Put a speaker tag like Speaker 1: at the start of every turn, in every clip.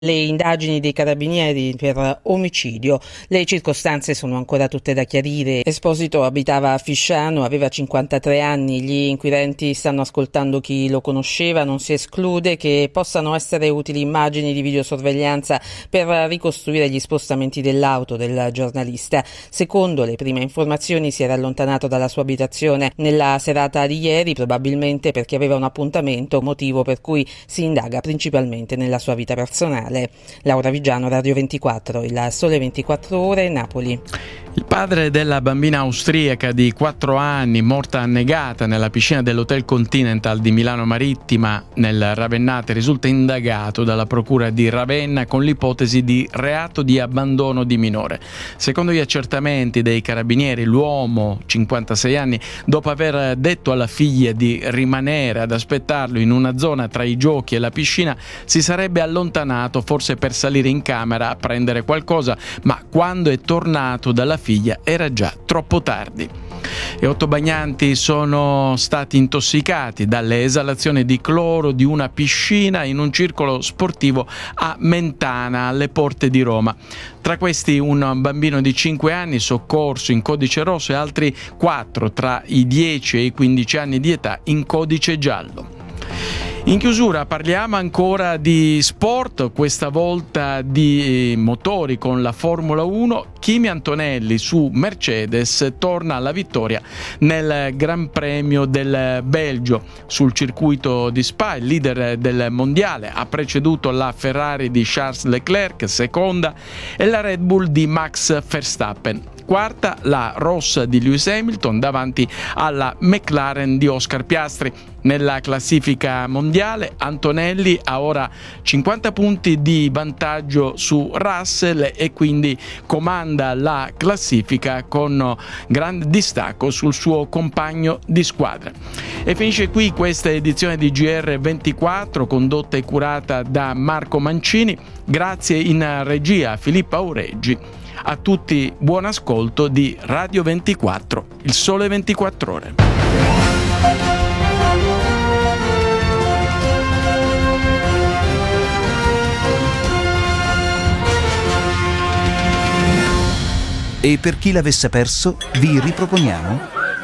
Speaker 1: le indagini dei carabinieri per omicidio. Le circostanze sono ancora tutte da chiarire. Esposito abitava a Fisciano, aveva 53 anni. Gli inquirenti stanno ascoltando chi lo conosceva. Non si esclude che possano essere utili immagini di videosorveglianza per ricostruire gli spostamenti dell'auto del giornalista. Secondo le prime informazioni si era allontanato dalla sua abitazione nella serata di ieri, probabilmente perché aveva un appuntamento, motivo per cui si indaga principalmente nella sua vita personale. Laura Vigiano, Radio 24, il Sole 24 Ore, Napoli.
Speaker 2: Il padre della bambina austriaca di 4 anni, morta annegata nella piscina dell'Hotel Continental di Milano Marittima nel Ravennate, risulta indagato dalla procura di Ravenna con l'ipotesi di reato di abbandono di minore. Secondo gli accertamenti dei carabinieri, l'uomo, 56 anni, dopo aver detto alla figlia di rimanere ad aspettarlo in una zona tra i giochi e la piscina, si sarebbe allontanato forse per salire in camera a prendere qualcosa, ma quando è tornato dalla figlia era già troppo tardi. E 8 bagnanti sono stati intossicati dalle esalazioni di cloro di una piscina in un circolo sportivo a Mentana, alle porte di Roma. Tra questi un bambino di 5 anni soccorso in codice rosso e altri 4 tra i 10 e i 15 anni di età in codice giallo. In chiusura parliamo ancora di sport, questa volta di motori con la Formula 1. Kimi Antonelli su Mercedes torna alla vittoria nel Gran Premio del Belgio. Sul circuito di Spa, il leader del mondiale ha preceduto la Ferrari di Charles Leclerc, seconda, e la Red Bull di Max Verstappen. Quarta la rossa di Lewis Hamilton davanti alla McLaren di Oscar Piastri. Nella classifica mondiale Antonelli ha ora 50 punti di vantaggio su Russell e quindi comanda la classifica con grande distacco sul suo compagno di squadra. E finisce qui questa edizione di GR24 condotta e curata da Marco Mancini. Grazie in regia a Filippo Aureggi. A tutti buon ascolto di Radio 24, il Sole 24 Ore.
Speaker 3: E per chi l'avesse perso, vi riproponiamo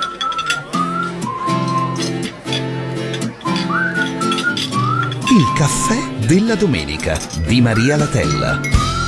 Speaker 3: il caffè della domenica di Maria Latella.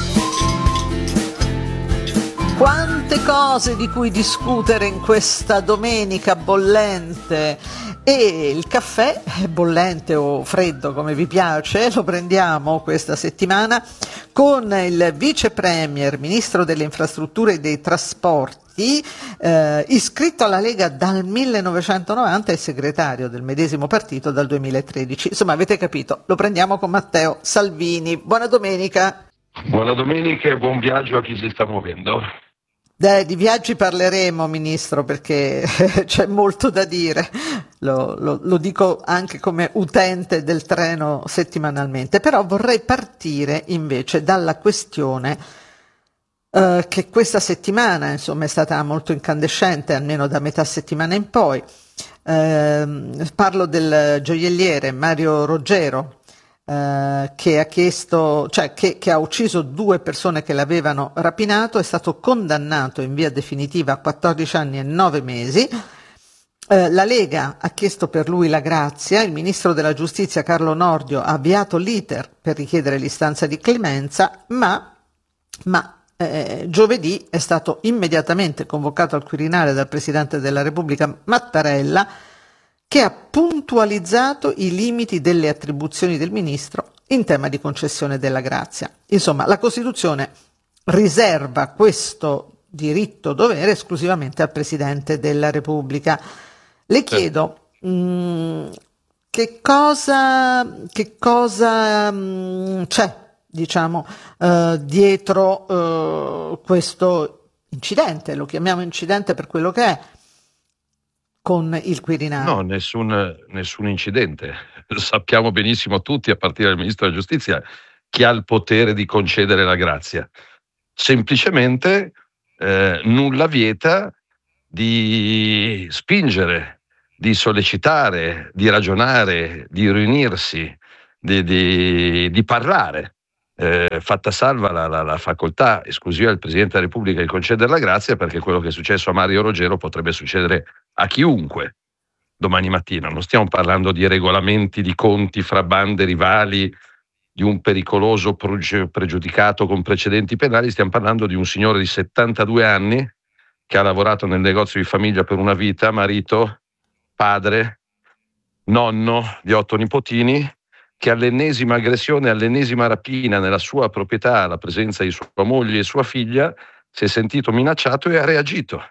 Speaker 4: Quante cose di cui discutere in questa domenica bollente, e il caffè, bollente o freddo come vi piace, lo prendiamo questa settimana con il vice premier, ministro delle infrastrutture e dei trasporti, iscritto alla Lega dal 1990 e segretario del medesimo partito dal 2013. Insomma, avete capito, lo prendiamo con Matteo Salvini. Buona domenica.
Speaker 5: Buona domenica e buon viaggio a chi si sta muovendo.
Speaker 4: Di viaggi parleremo, Ministro, perché c'è molto da dire, lo dico anche come utente del treno settimanalmente, però vorrei partire invece dalla questione che questa settimana insomma è stata molto incandescente, almeno da metà settimana in poi. Parlo del gioielliere Mario Roggero, che ha chiesto, cioè che ha ucciso 2 persone che l'avevano rapinato, è stato condannato in via definitiva a 14 anni e 9 mesi. La Lega ha chiesto per lui la grazia, il ministro della giustizia Carlo Nordio ha avviato l'iter per richiedere l'istanza di clemenza, ma giovedì è stato immediatamente convocato al Quirinale dal Presidente della Repubblica Mattarella, che ha puntualizzato i limiti delle attribuzioni del ministro in tema di concessione della grazia. Insomma, la Costituzione riserva questo diritto-dovere esclusivamente al Presidente della Repubblica. Le chiedo che cosa c'è, diciamo, dietro questo incidente, lo chiamiamo incidente per quello che è, con il Quirinale.
Speaker 5: No, nessun incidente. Sappiamo benissimo tutti, a partire dal Ministro della Giustizia, chi ha il potere di concedere la grazia. Semplicemente nulla vieta di spingere, di sollecitare, di ragionare, di riunirsi, di parlare. fatta salva la facoltà esclusiva del Presidente della Repubblica di concedere la grazia, perché quello che è successo a Mario Rogero potrebbe succedere a chiunque domani mattina. Non stiamo parlando di regolamenti di conti fra bande rivali, di un pericoloso pregiudicato con precedenti penali, stiamo parlando di un signore di 72 anni che ha lavorato nel negozio di famiglia per una vita, marito, padre, nonno di 8 nipotini, che all'ennesima aggressione, all'ennesima rapina nella sua proprietà, alla presenza di sua moglie e sua figlia, si è sentito minacciato e ha reagito.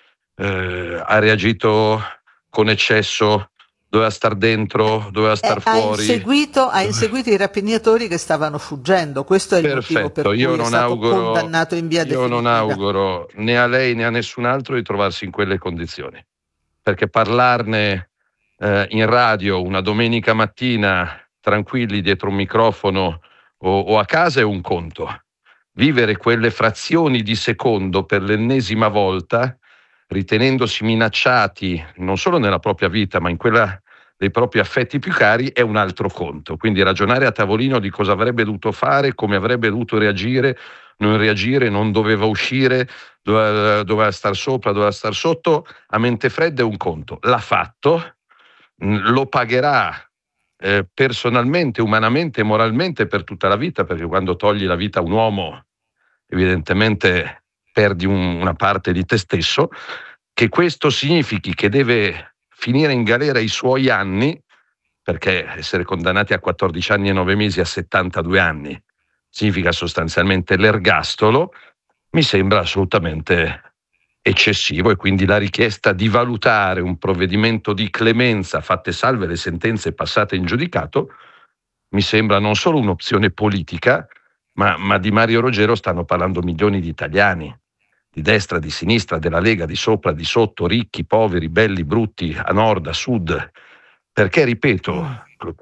Speaker 5: Ha reagito con eccesso, doveva star dentro, doveva star fuori.
Speaker 4: Ha inseguito i rapinatori che stavano fuggendo. Questo è il motivo per cui è stato condannato in via definitiva.
Speaker 5: Io non auguro né a lei né a nessun altro di trovarsi in quelle condizioni, perché parlarne in radio una domenica mattina tranquilli dietro un microfono o a casa è un conto. Vivere quelle frazioni di secondo per l'ennesima volta, ritenendosi minacciati non solo nella propria vita ma in quella dei propri affetti più cari, è un altro conto. Quindi ragionare a tavolino di cosa avrebbe dovuto fare, come avrebbe dovuto reagire, non doveva uscire, doveva star sopra, doveva star sotto, a mente fredda è un conto. L'ha fatto, lo pagherà personalmente, umanamente, moralmente per tutta la vita, perché quando togli la vita a un uomo evidentemente perdi una parte di te stesso. Che questo significhi che deve finire in galera i suoi anni, perché essere condannati a 14 anni e 9 mesi a 72 anni significa sostanzialmente l'ergastolo, mi sembra assolutamente eccessivo, e quindi la richiesta di valutare un provvedimento di clemenza, fatte salve le sentenze passate in giudicato, mi sembra non solo un'opzione politica, ma di Mario Rogero stanno parlando milioni di italiani, di destra, di sinistra, della Lega, di sopra, di sotto, ricchi, poveri, belli, brutti, a nord, a sud, perché, ripeto,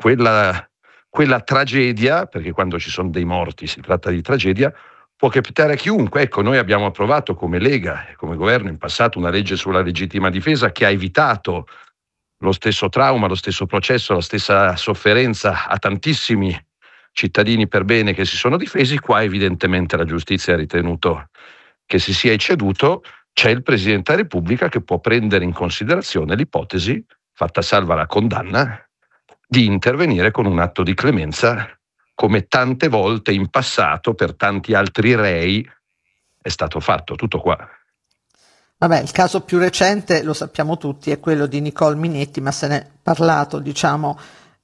Speaker 5: quella tragedia, perché quando ci sono dei morti si tratta di tragedia, può capitare a chiunque. Ecco, noi abbiamo approvato come Lega e come governo in passato una legge sulla legittima difesa che ha evitato lo stesso trauma, lo stesso processo, la stessa sofferenza a tantissimi cittadini per bene che si sono difesi. Qua evidentemente la giustizia ha ritenuto che si sia ecceduto. C'è il Presidente della Repubblica che può prendere in considerazione l'ipotesi, fatta salva la condanna, di intervenire con un atto di clemenza, come tante volte in passato per tanti altri rei è stato fatto. Tutto qua.
Speaker 4: Vabbè, il caso più recente, lo sappiamo tutti, è quello di Nicole Minetti, ma se ne è parlato, diciamo,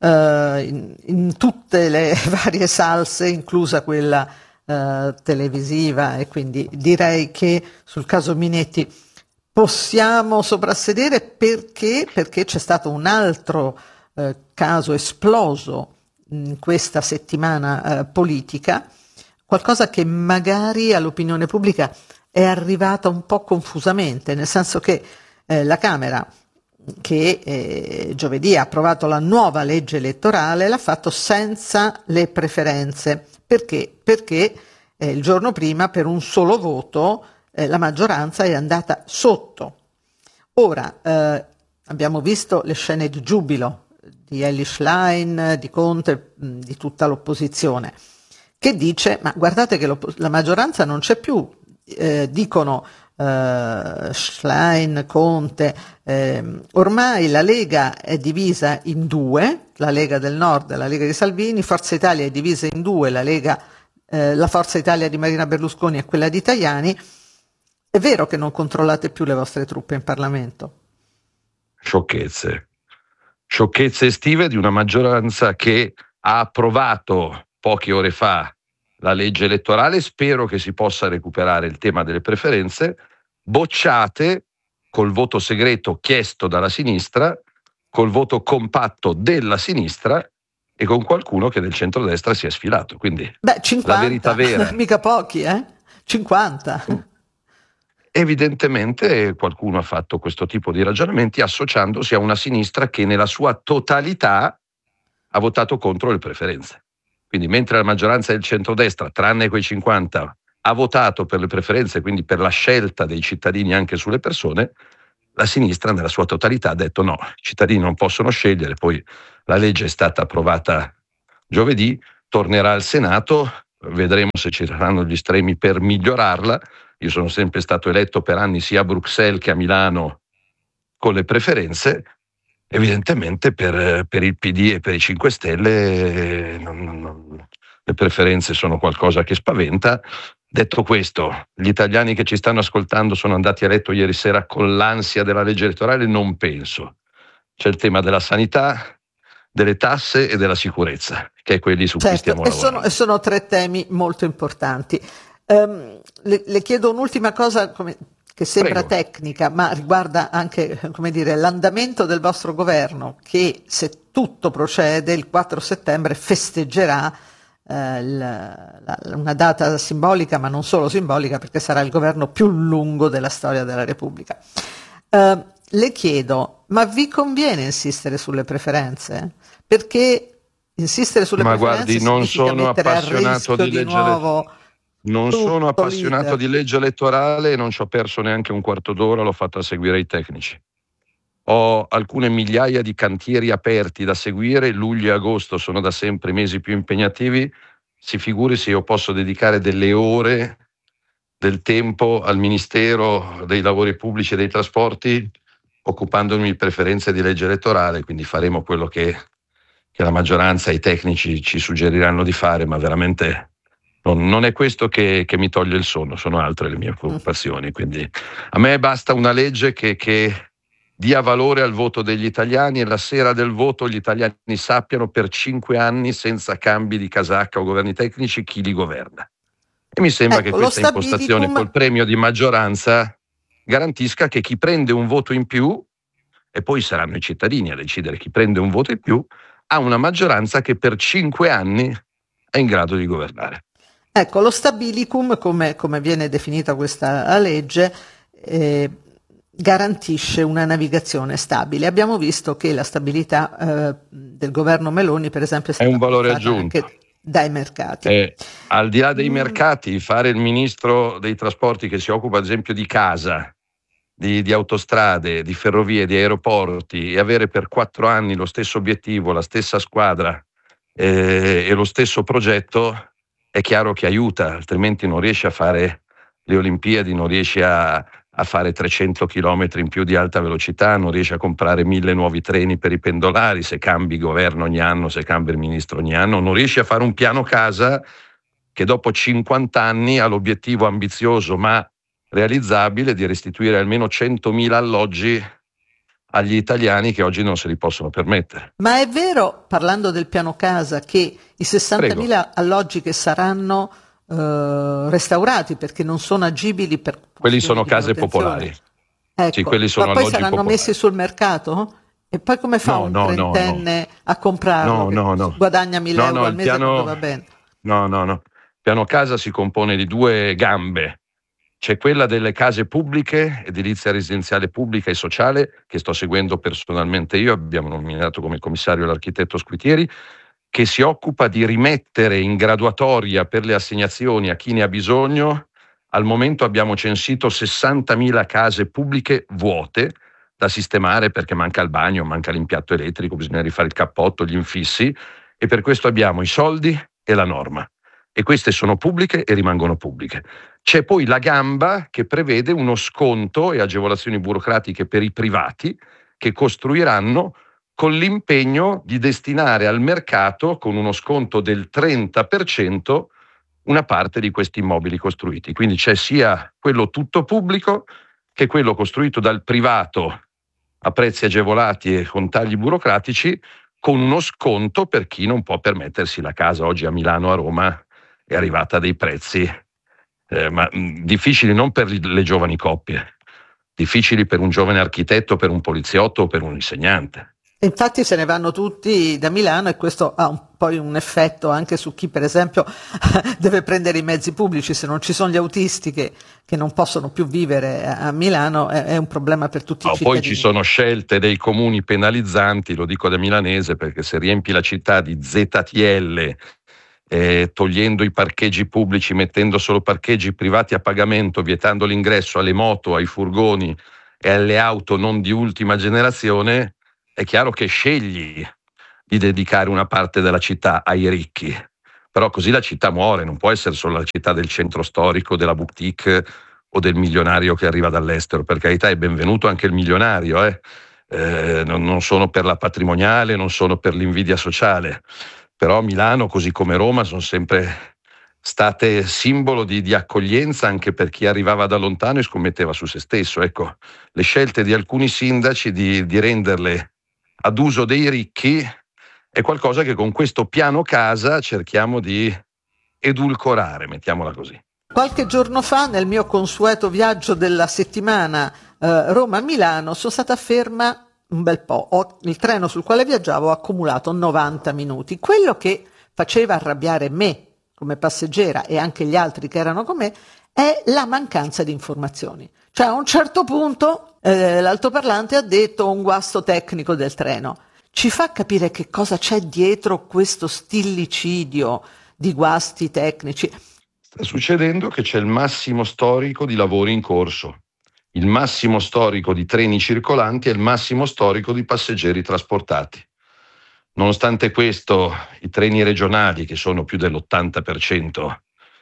Speaker 4: in tutte le varie salse, inclusa quella televisiva, e quindi direi che sul caso Minetti possiamo soprassedere perché c'è stato un altro caso esploso in questa settimana politica, qualcosa che magari all'opinione pubblica è arrivata un po' confusamente, nel senso che la Camera, che giovedì ha approvato la nuova legge elettorale, l'ha fatto senza le preferenze. Perché? Perché il giorno prima, per un solo voto, la maggioranza è andata sotto. Ora, abbiamo visto le scene di giubilo di Elly Schlein, di Conte, di tutta l'opposizione, che dice: ma guardate che la maggioranza non c'è più, dicono Schlein, Conte, ormai la Lega è divisa in due, la Lega del Nord e la Lega di Salvini, Forza Italia è divisa in due, la Forza Italia di Marina Berlusconi e quella di Tajani. È vero che non controllate più le vostre truppe in Parlamento?
Speaker 5: Sciocchezze estive di una maggioranza che ha approvato poche ore fa la legge elettorale. Spero che si possa recuperare il tema delle preferenze, bocciate col voto segreto chiesto dalla sinistra, col voto compatto della sinistra e con qualcuno che del centrodestra si è sfilato. Quindi
Speaker 4: 50,
Speaker 5: la verità vera,
Speaker 4: mica pochi, 50.
Speaker 5: Evidentemente qualcuno ha fatto questo tipo di ragionamenti associandosi a una sinistra che nella sua totalità ha votato contro le preferenze. Quindi mentre la maggioranza del centrodestra, tranne quei 50, ha votato per le preferenze, quindi per la scelta dei cittadini anche sulle persone, la sinistra nella sua totalità ha detto no, i cittadini non possono scegliere. Poi la legge è stata approvata giovedì, tornerà al Senato, vedremo se ci saranno gli estremi per migliorarla. Io sono sempre stato eletto per anni sia a Bruxelles che a Milano con le preferenze. Evidentemente per il PD e per i 5 Stelle le preferenze sono qualcosa che spaventa. Detto questo, gli italiani che ci stanno ascoltando sono andati a letto ieri sera con l'ansia della legge elettorale? Non penso. C'è il tema della sanità, delle tasse e della sicurezza, che è quelli su cui stiamo lavorando.
Speaker 4: Sono 3 temi molto importanti. Le chiedo un'ultima cosa che sembra
Speaker 5: Prego.
Speaker 4: tecnica, ma riguarda anche, l'andamento del vostro governo, che se tutto procede il 4 settembre festeggerà una data simbolica, ma non solo simbolica, perché sarà il governo più lungo della storia della Repubblica. Le chiedo, ma vi conviene insistere sulle preferenze? Perché insistere sulle preferenze
Speaker 5: guardi, non
Speaker 4: significa
Speaker 5: sono
Speaker 4: mettere a
Speaker 5: appassionato
Speaker 4: rischio
Speaker 5: di
Speaker 4: di
Speaker 5: legge
Speaker 4: nuovo
Speaker 5: Non
Speaker 4: tutto
Speaker 5: sono appassionato
Speaker 4: l'iter.
Speaker 5: di legge elettorale e non ci ho perso neanche un quarto d'ora, l'ho fatta seguire ai tecnici. Ho alcune migliaia di cantieri aperti da seguire, luglio e agosto sono da sempre i mesi più impegnativi. Si figuri se io posso dedicare delle ore del tempo al Ministero dei Lavori Pubblici e dei Trasporti occupandomi di preferenze di legge elettorale, quindi faremo quello che la maggioranza e i tecnici ci suggeriranno di fare, ma veramente non è questo che mi toglie il sonno, sono altre le mie preoccupazioni. Quindi a me basta una legge che dia valore al voto degli italiani e la sera del voto gli italiani sappiano per 5 anni, senza cambi di casacca o governi tecnici, chi li governa. E mi sembra che questa impostazione col premio di maggioranza garantisca che chi prende un voto in più, e poi saranno i cittadini a decidere chi prende un voto in più, ha una maggioranza che per 5 anni è in grado di governare.
Speaker 4: Ecco, lo stabilicum, come viene definita questa legge, garantisce una navigazione stabile. Abbiamo visto che la stabilità del governo Meloni, per esempio,
Speaker 5: è un valore aggiunto
Speaker 4: anche dai mercati.
Speaker 5: Al di là dei mercati, fare il ministro dei trasporti che si occupa ad esempio di casa, di autostrade, di ferrovie, di aeroporti, e avere per 4 anni lo stesso obiettivo, la stessa squadra e lo stesso progetto, è chiaro che aiuta, altrimenti non riesci a fare le Olimpiadi, non riesci a fare 300 chilometri in più di alta velocità, non riesci a comprare 1000 nuovi treni per i pendolari, se cambi governo ogni anno, se cambia il ministro ogni anno, non riesci a fare un piano casa che dopo 50 anni ha l'obiettivo ambizioso ma realizzabile di restituire almeno 100.000 alloggi agli italiani che oggi non se li possono permettere.
Speaker 4: Ma è vero, parlando del piano casa, che i 60.000 alloggi che saranno restaurati perché non sono agibili per
Speaker 5: quelli sono case popolari.
Speaker 4: Ecco,
Speaker 5: sì, quelli sono
Speaker 4: ma poi
Speaker 5: alloggi
Speaker 4: saranno
Speaker 5: popolari.
Speaker 4: Messi sul mercato? E poi come fa un trentenne a comprarlo?
Speaker 5: No.
Speaker 4: Guadagna 1.000 euro al mese,
Speaker 5: piano,
Speaker 4: va bene.
Speaker 5: No. Il piano casa si compone di 2 gambe. C'è quella delle case pubbliche, edilizia residenziale pubblica e sociale, che sto seguendo personalmente io, abbiamo nominato come commissario l'architetto Squitieri, che si occupa di rimettere in graduatoria per le assegnazioni a chi ne ha bisogno. Al momento abbiamo censito 60.000 case pubbliche vuote da sistemare perché manca il bagno, manca l'impianto elettrico, bisogna rifare il cappotto, gli infissi, e per questo abbiamo i soldi e la norma. E queste sono pubbliche e rimangono pubbliche. C'è poi la gamba che prevede uno sconto e agevolazioni burocratiche per i privati che costruiranno con l'impegno di destinare al mercato, con uno sconto del 30%, una parte di questi immobili costruiti. Quindi c'è sia quello tutto pubblico che quello costruito dal privato a prezzi agevolati e con tagli burocratici, con uno sconto per chi non può permettersi la casa. Oggi a Milano, a Roma è arrivata a dei prezzi difficili non per le giovani coppie, difficili per un giovane architetto, per un poliziotto o per un insegnante.
Speaker 4: Infatti se ne vanno tutti da Milano e questo ha poi un effetto anche su chi per esempio deve prendere i mezzi pubblici. Se non ci sono gli autisti che non possono più vivere a Milano è un problema per tutti i cittadini.
Speaker 5: Poi ci sono scelte dei comuni penalizzanti, lo dico da milanese, perché se riempi la città di ZTL, togliendo i parcheggi pubblici, mettendo solo parcheggi privati a pagamento, vietando l'ingresso alle moto, ai furgoni e alle auto non di ultima generazione, è chiaro che scegli di dedicare una parte della città ai ricchi, però così la città muore, non può essere solo la città del centro storico, della boutique o del milionario che arriva dall'estero. Per carità, è benvenuto anche il milionario, non sono per la patrimoniale, non sono per l'invidia sociale, però Milano, così come Roma, sono sempre state simbolo di accoglienza anche per chi arrivava da lontano e scommetteva su se stesso. Ecco, le scelte di alcuni sindaci di renderle ad uso dei ricchi è qualcosa che con questo piano casa cerchiamo di edulcorare, mettiamola così.
Speaker 4: Qualche giorno fa, nel mio consueto viaggio della settimana Roma-Milano, sono stata ferma un bel po'. Il treno sul quale viaggiavo ha accumulato 90 minuti. Quello che faceva arrabbiare me come passeggera e anche gli altri che erano con me è la mancanza di informazioni. Cioè a un certo punto l'altoparlante ha detto un guasto tecnico del treno. Ci fa capire che cosa c'è dietro questo stillicidio di guasti tecnici.
Speaker 5: Sta succedendo che c'è il massimo storico di lavori in corso, il massimo storico di treni circolanti e il massimo storico di passeggeri trasportati. Nonostante questo, i treni regionali, che sono più dell'80%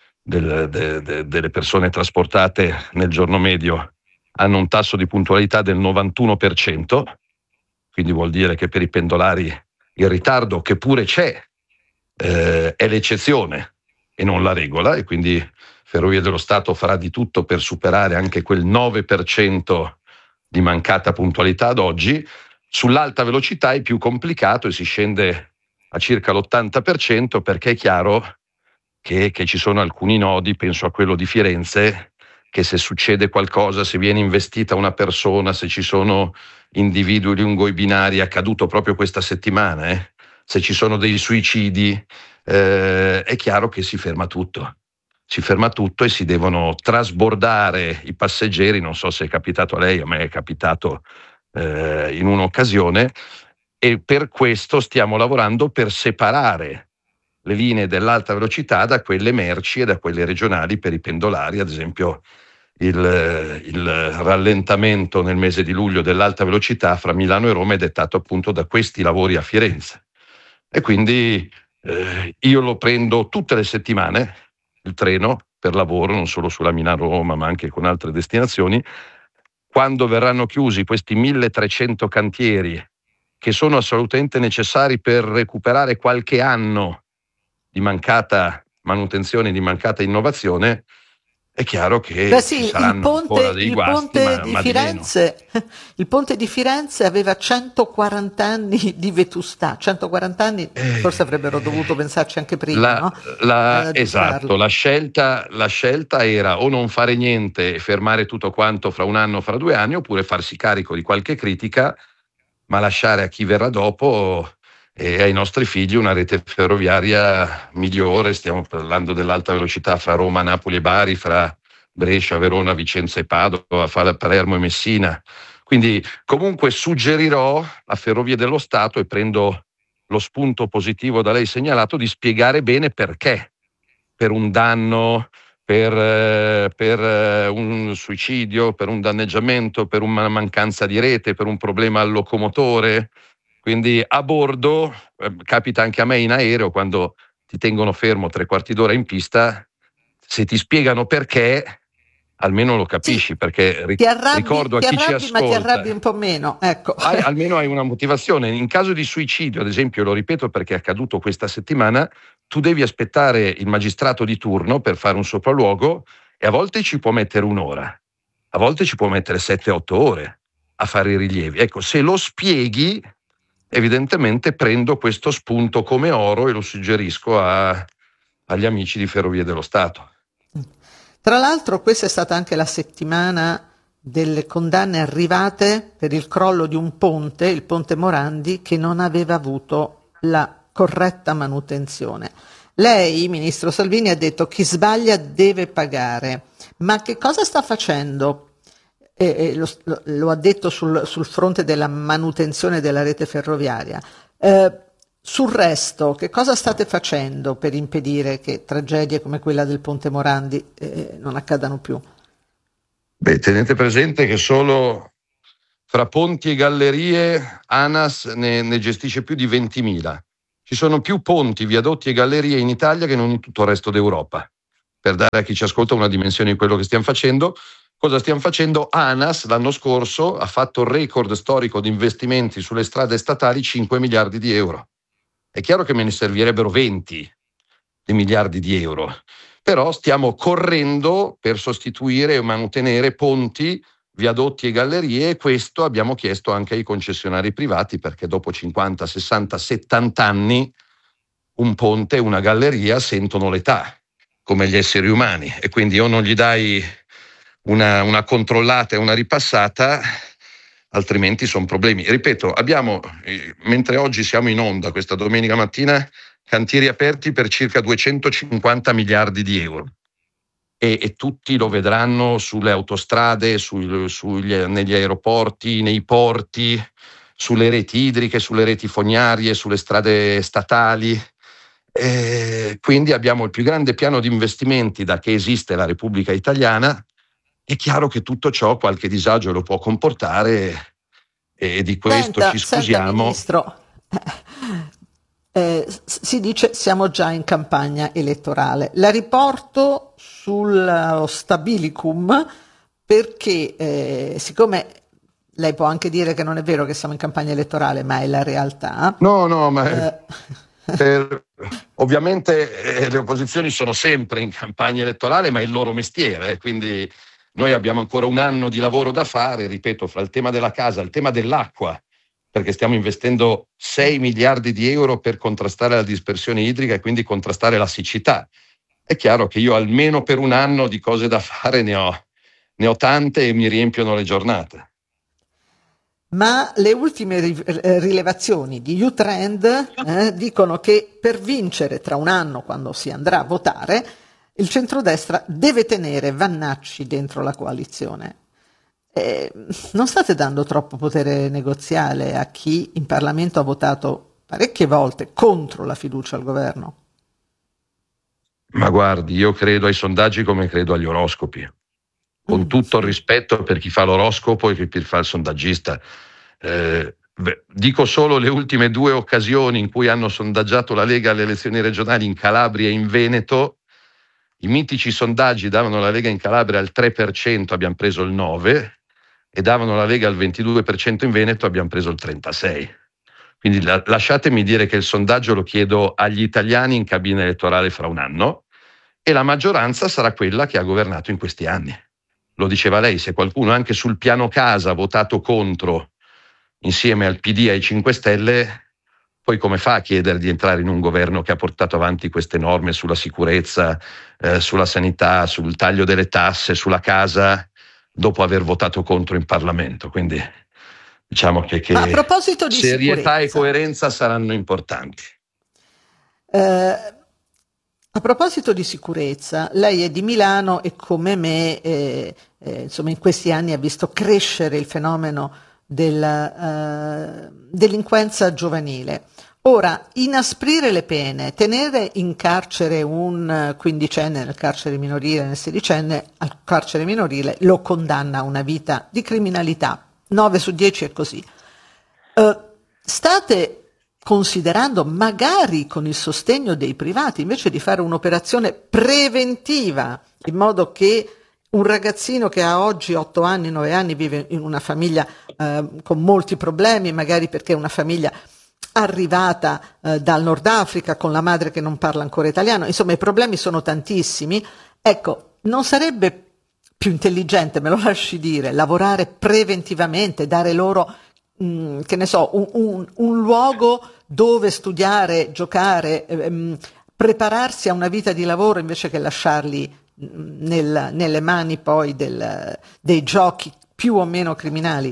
Speaker 5: delle persone trasportate nel giorno medio, hanno un tasso di puntualità del 91%, quindi vuol dire che per i pendolari il ritardo, che pure c'è, è l'eccezione e non la regola, e quindi Ferrovie dello Stato farà di tutto per superare anche quel 9% di mancata puntualità ad oggi. Sull'alta velocità è più complicato e si scende a circa l'80%, perché è chiaro che ci sono alcuni nodi, penso a quello di Firenze, che se succede qualcosa, se viene investita una persona, se ci sono individui lungo i binari, è accaduto proprio questa settimana, se ci sono dei suicidi, è chiaro che si ferma tutto. Si ferma tutto e si devono trasbordare i passeggeri. Non so se è capitato a lei, a me è capitato in un'occasione, e per questo stiamo lavorando per separare le linee dell'alta velocità da quelle merci e da quelle regionali per i pendolari. Ad esempio il rallentamento nel mese di luglio dell'alta velocità fra Milano e Roma è dettato appunto da questi lavori a Firenze, e quindi io lo prendo tutte le settimane il treno per lavoro, non solo sulla Milano-Roma ma anche con altre destinazioni. Quando verranno chiusi questi 1300 cantieri, che sono assolutamente necessari per recuperare qualche anno di mancata manutenzione, di mancata innovazione, è chiaro che ci saranno ancora dei guasti, ma di meno.
Speaker 4: Il ponte di Firenze aveva 140 anni di vetustà, 140 anni, forse avrebbero dovuto pensarci anche prima, no?
Speaker 5: Esatto, la scelta era o non fare niente e fermare tutto quanto fra un anno, fra 2 anni, oppure farsi carico di qualche critica, ma lasciare a chi verrà dopo e ai nostri figli una rete ferroviaria migliore. Stiamo parlando dell'alta velocità fra Roma, Napoli e Bari, fra Brescia, Verona, Vicenza e Padova, fra Palermo e Messina. Quindi comunque suggerirò a Ferrovie dello Stato, e prendo lo spunto positivo da lei segnalato, di spiegare bene perché per un danno, per un suicidio, per un danneggiamento, per una mancanza di rete, per un problema al locomotore. Quindi a bordo, capita anche a me in aereo, quando ti tengono fermo 3/4 d'ora in pista, se ti spiegano perché, almeno lo capisci, sì, perché ricordo a chi ci ascolta,
Speaker 4: ma ti arrabbi un po' meno, ecco.
Speaker 5: Almeno hai una motivazione. In caso di suicidio, ad esempio, lo ripeto perché è accaduto questa settimana, tu devi aspettare il magistrato di turno per fare un sopralluogo, e a volte ci può mettere 1 ora, a volte ci può mettere 7-8 ore a fare i rilievi. Ecco, se lo spieghi, evidentemente prendo questo spunto come oro e lo suggerisco agli amici di Ferrovie dello Stato.
Speaker 4: Tra l'altro questa è stata anche la settimana delle condanne arrivate per il crollo di un ponte, il ponte Morandi, che non aveva avuto la corretta manutenzione. Lei, ministro Salvini, ha detto chi sbaglia deve pagare, ma che cosa sta facendo? Lo ha detto sul fronte della manutenzione della rete ferroviaria. Sul resto, che cosa state facendo per impedire che tragedie come quella del Ponte Morandi non accadano più?
Speaker 5: Beh, tenete presente che solo fra ponti e gallerie ANAS ne gestisce più di 20.000. Ci sono più ponti, viadotti e gallerie in Italia che non in tutto il resto d'Europa. Per dare a chi ci ascolta una dimensione di quello che stiamo facendo, cosa stiamo facendo? ANAS l'anno scorso ha fatto il record storico di investimenti sulle strade statali, 5 miliardi di euro. È chiaro che me ne servirebbero 20 di miliardi di euro, però stiamo correndo per sostituire e mantenere ponti, viadotti e gallerie, e questo abbiamo chiesto anche ai concessionari privati, perché dopo 50, 60, 70 anni un ponte e una galleria sentono l'età, come gli esseri umani, e quindi o non gli dai una controllata e una ripassata, altrimenti sono problemi. Ripeto, abbiamo, mentre oggi siamo in onda, questa domenica mattina, cantieri aperti per circa 250 miliardi di euro. E tutti lo vedranno sulle autostrade, negli aeroporti, nei porti, sulle reti idriche, sulle reti fognarie, sulle strade statali. Quindi abbiamo il più grande piano di investimenti da che esiste la Repubblica Italiana. È chiaro che tutto ciò qualche disagio lo può comportare, e di questo ci scusiamo.
Speaker 4: Senta, Ministro, si dice siamo già in campagna elettorale. La riporto sullo stabilicum perché siccome lei può anche dire che non è vero che siamo in campagna elettorale, ma è la realtà.
Speaker 5: No, ma ovviamente le opposizioni sono sempre in campagna elettorale, ma è il loro mestiere, quindi noi abbiamo ancora un anno di lavoro da fare, ripeto, fra il tema della casa, il tema dell'acqua, perché stiamo investendo 6 miliardi di euro per contrastare la dispersione idrica e quindi contrastare la siccità. È chiaro che io almeno per un anno di cose da fare ne ho tante e mi riempiono le giornate.
Speaker 4: Ma le ultime rilevazioni di U-Trend dicono che per vincere tra un anno, quando si andrà a votare, il centrodestra deve tenere Vannacci dentro la coalizione. Non state dando troppo potere negoziale a chi in Parlamento ha votato parecchie volte contro la fiducia al governo?
Speaker 5: Ma guardi, io credo ai sondaggi come credo agli oroscopi. Con tutto il rispetto per chi fa l'oroscopo e per chi fa il sondaggista. Dico solo le ultime 2 occasioni in cui hanno sondaggiato la Lega alle elezioni regionali in Calabria e in Veneto. I mitici sondaggi davano la Lega in Calabria al 3%, abbiamo preso il 9%, e davano la Lega al 22% in Veneto, abbiamo preso il 36%. Quindi lasciatemi dire che il sondaggio lo chiedo agli italiani in cabina elettorale fra un anno, e la maggioranza sarà quella che ha governato in questi anni. Lo diceva lei, se qualcuno anche sul piano casa ha votato contro insieme al PD e ai 5 Stelle, poi come fa a chiedere di entrare in un governo che ha portato avanti queste norme sulla sicurezza, sulla sanità, sul taglio delle tasse, sulla casa, dopo aver votato contro in Parlamento? Quindi diciamo che
Speaker 4: Ma a proposito di
Speaker 5: serietà
Speaker 4: sicurezza,
Speaker 5: e coerenza saranno importanti.
Speaker 4: A proposito di sicurezza, lei è di Milano e come me insomma, in questi anni ha visto crescere il fenomeno della delinquenza giovanile. Ora, inasprire le pene, tenere in carcere un quindicenne nel carcere minorile, nel sedicenne al carcere minorile, lo condanna a una vita di criminalità. 9 su 10 è così. State considerando, magari con il sostegno dei privati, invece di fare un'operazione preventiva, in modo che un ragazzino che ha oggi 8 anni, 9 anni, vive in una famiglia con molti problemi, magari perché è una famiglia arrivata dal Nord Africa con la madre che non parla ancora italiano, insomma i problemi sono tantissimi. Ecco, non sarebbe più intelligente, me lo lasci dire, lavorare preventivamente, dare loro che ne so, un luogo dove studiare, giocare, prepararsi a una vita di lavoro invece che lasciarli nelle mani poi dei giochi più o meno criminali?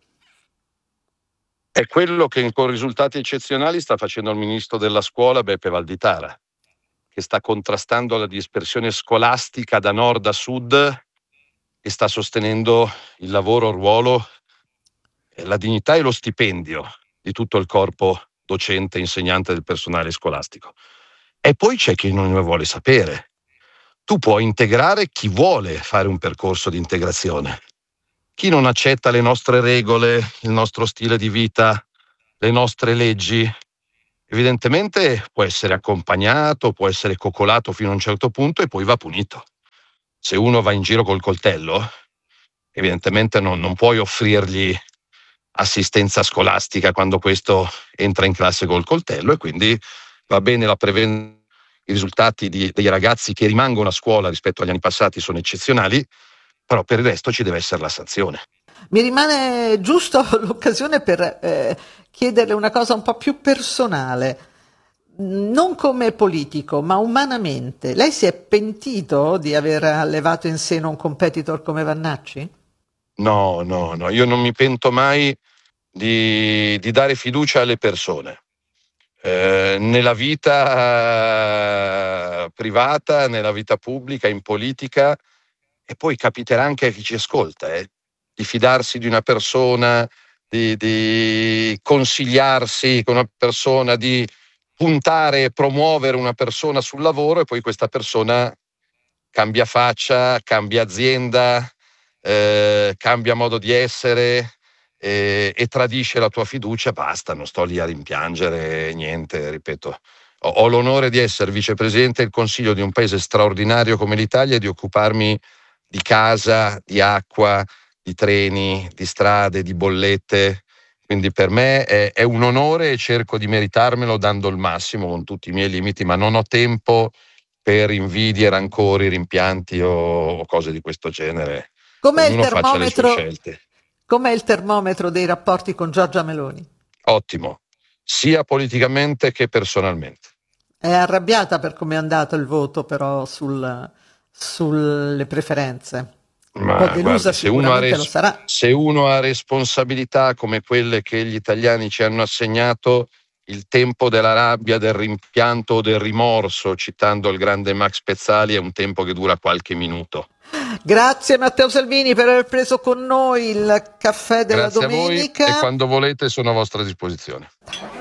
Speaker 5: È quello che con risultati eccezionali sta facendo il ministro della scuola Beppe Valditara, che sta contrastando la dispersione scolastica da nord a sud e sta sostenendo il lavoro, il ruolo, la dignità e lo stipendio di tutto il corpo docente e insegnante del personale scolastico. E poi c'è chi non ne vuole sapere. Tu puoi integrare chi vuole fare un percorso di integrazione. Chi non accetta le nostre regole, il nostro stile di vita, le nostre leggi, evidentemente può essere accompagnato, può essere coccolato fino a un certo punto e poi va punito. Se uno va in giro col coltello, evidentemente non puoi offrirgli assistenza scolastica quando questo entra in classe col coltello, e quindi va bene la prevenzione. I risultati dei ragazzi che rimangono a scuola rispetto agli anni passati sono eccezionali, però per il resto ci deve essere la sanzione.
Speaker 4: Mi rimane giusto l'occasione per chiederle una cosa un po' più personale, non come politico, ma umanamente. Lei si è pentito di aver allevato in seno un competitor come Vannacci?
Speaker 5: No, io non mi pento mai di dare fiducia alle persone. Nella vita privata, nella vita pubblica, in politica, e poi capiterà anche a chi ci ascolta, di fidarsi di una persona, di consigliarsi con una persona, di puntare e promuovere una persona sul lavoro, e poi questa persona cambia faccia, cambia azienda, cambia modo di essere, e tradisce la tua fiducia. Basta, non sto lì a rimpiangere niente, ripeto. Ho l'onore di essere vicepresidente del Consiglio di un paese straordinario come l'Italia e di occuparmi di casa, di acqua, di treni, di strade, di bollette. Quindi per me è un onore e cerco di meritarmelo dando il massimo con tutti i miei limiti, ma non ho tempo per invidie, rancori, rimpianti o cose di questo genere.
Speaker 4: Com'è il
Speaker 5: Ognuno faccia le sue
Speaker 4: termometro,
Speaker 5: scelte.
Speaker 4: com'è il termometro dei rapporti con Giorgia Meloni?
Speaker 5: Ottimo, sia politicamente che personalmente.
Speaker 4: È arrabbiata per come è andato il voto però sulle preferenze. Un po'
Speaker 5: Ma
Speaker 4: delusa
Speaker 5: guardi,
Speaker 4: sicuramente lo sarà.
Speaker 5: se uno ha responsabilità come quelle che gli italiani ci hanno assegnato, il tempo della rabbia, del rimpianto o del rimorso, citando il grande Max Pezzali, è un tempo che dura qualche minuto.
Speaker 4: Grazie Matteo Salvini per aver preso con noi il caffè della
Speaker 5: Grazie a voi,
Speaker 4: domenica.
Speaker 5: e quando volete sono a vostra disposizione.